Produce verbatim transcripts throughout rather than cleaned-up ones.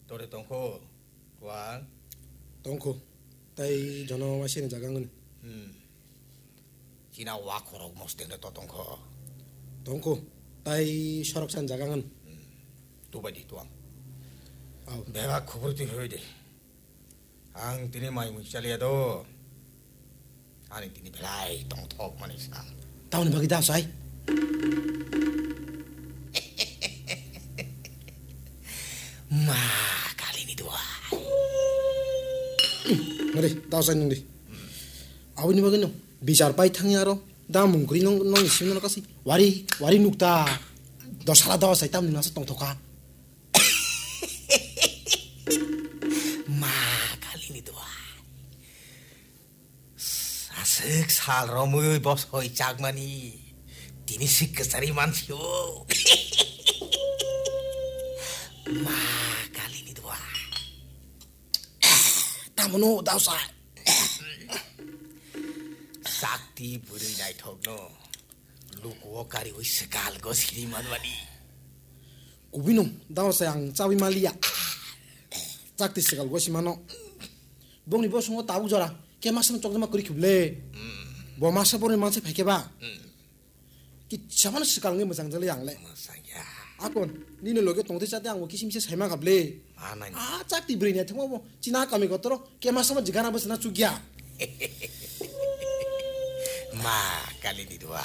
또래 똥코 왕 똥코 따이 전화 와시는 자강은 음 지나 와코라고 못쓰는데 또 똥코 똥코 따이 셔럭산 자강은 두바디 또왕 아우 내가 그거도 해야 돼 ang tini mai mo siya 아니 tini belai 똥톡만 있어 다운이 거기 다 쏴이 마 갈리니 도와 그래 다 쏴는데 아버님 거기는 비자르 파이 탕야로 다 뭉그리 농농 있으면 가시 와리 와리 눅다 너 살아다 쏴이 땀 나서 똥톡아 Asik sal romuy bos hoy chagmani tini sik kesari mansio ma kali ni dua tamono dausa sakti buri nai thogno luko kari oi sekal go siri manwani kubino dausa yang cawi malia sakti sekal go simano bongni bosongo tabu jora ke masam chokdama kuri khuble bo masa pore manse phekeba ki chamana sikalnge mojang jale yangle masaya akon nino loge tongte chate ang kisim se saima gable manai a chakti brine thmo bo china kami gotro ke masam jigana basna chugya ma kali ni dua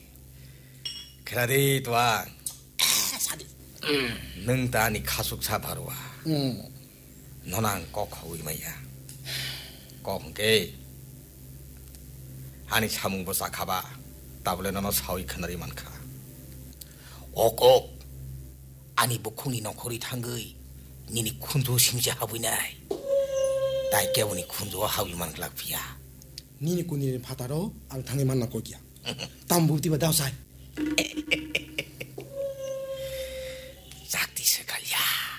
krade dua sadi nung tani khasuk sa barwa 음 너랑 꼭 하고 이마야 꼭게 아니 사뭉보사 가봐 따블레 너너 사위 큰날이 많카 오꼭 아니 뭐쿵이 너 고리 탄거이 니니 쿤도 심지 하부이나이 나이 깨우니 쿤도 하위만 글락피야 니니 꾸니 바다로 앙탕에 만나 거기야 담부티바 다우사이 싹디 색깔야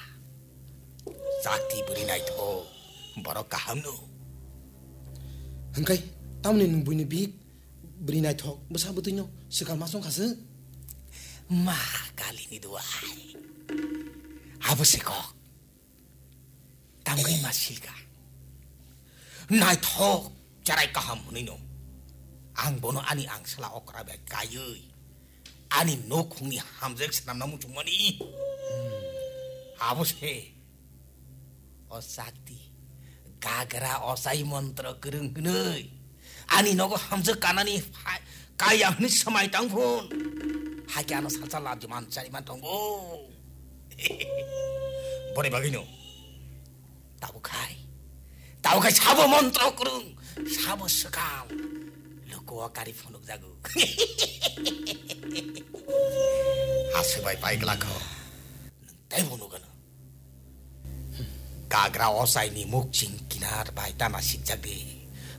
싹디 브리나이토 뭐로 까함노 hangkai tamne nung buini big brinai thok basa butuño sikal masong khase ma kali ni dua 아버지고 담그이 마실까 나이 톡 자라이까 하모니노 앙보노 아니 앙슬라 오크라베 까유이 아니 노쿵니 함색 사람 너무 중머니 아버지 어싹디 가그라 어사이 먼트러 그릉 그네 아니 너고 함석 까나니 까야니 서마이 땅폰 하게 하나 살살라지만 짜리만 동고 뭐래 박이노 따부카이 따부카이 사보 먼트러 그릉 사보 스감 르고와 까리 폰옥 자구 아스바이 바이글라코 대보노가노 가그라 어사이니 목진 기나르 바이 따나 식자비